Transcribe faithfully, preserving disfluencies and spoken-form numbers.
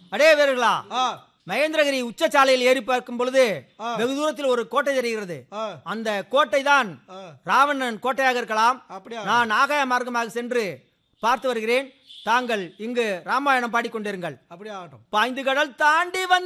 அடே வீரர்களா, ஆ, மகேந்திரகிரி உச்சசாலையில் ஏறி பார்க்கும் பொழுது ஆ. வெகு தூரத்தில் ஒரு கோட்டை தெரிகிறது. ஆ, அந்த கோட்டை தான் ஆ. ராவணன் கோட்டையாக இருக்கலாம். அப்படியா? நான் ஆகாய மார்க்கமாக சென்று பார்த்து வருகிறேன். தாங்கள் இங்கு ராமாயணம் பாடிக்கொண்டிருங்கள். அப்படியே ஆகட்டும். பாய்ந்து கடல் தாண்டி வந்து